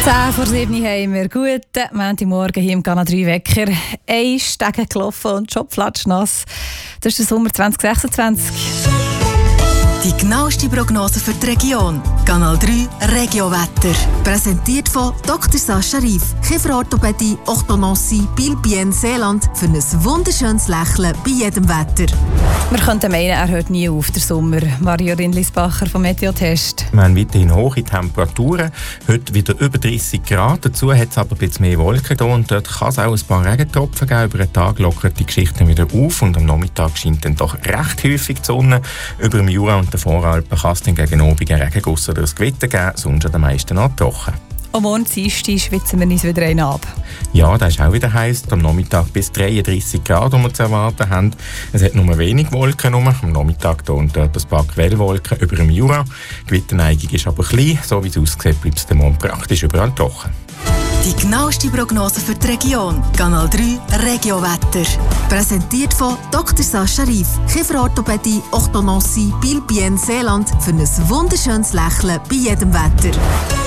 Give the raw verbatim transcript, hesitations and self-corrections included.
zehn vor sieben haben wir guten Montagmorgen hier im Kanal drei Wecker. Ein Stegen gelaufen und schon platschnass. Das ist der Sommer zwanzig sechsundzwanzig. Die genaueste Prognose für die Region. Kanal drei Regiowetter. Präsentiert von Doktor Sascha Rief. Kieferorthopädie, Orthodontie, Biel-Bien, Seeland. Für ein wunderschönes Lächeln bei jedem Wetter. Wir könnten meinen, er hört nie auf, der Sommer. Mario Rindlisbacher vom Meteotest. Wir haben weiterhin hohe Temperaturen. Heute wieder über dreißig Grad. Dazu hat es aber ein bisschen mehr Wolken da und dort kann es auch ein paar Regentropfen geben. Über den Tag lockert die Geschichte wieder auf und am Nachmittag scheint dann doch recht häufig die Sonne. Über dem Jura und den Voralpen kann es dann gegen Abend einen Regenguss oder ein Gewitter geben, sonst am meisten noch trocken. Am Morgen Dienstag schwitzen wir uns wieder einen ab. Ja, das ist auch wieder heiß. Am Nachmittag bis dreiunddreißig Grad, die wir zu erwarten haben. Es hat nur wenig Wolken. Am Nachmittag hier und dort ein paar Quellwolken über dem Jura. Die Gewitterneigung ist aber klein. So wie es aussieht, bleibt es morgen praktisch überall trocken. Die genaueste Prognose für die Region. Kanal drei Regiowetter. Präsentiert von Doktor Sascha Rief. Kieferorthopädie, Orthodontie, Biel-Bien, Seeland. Für ein wunderschönes Lächeln bei jedem Wetter.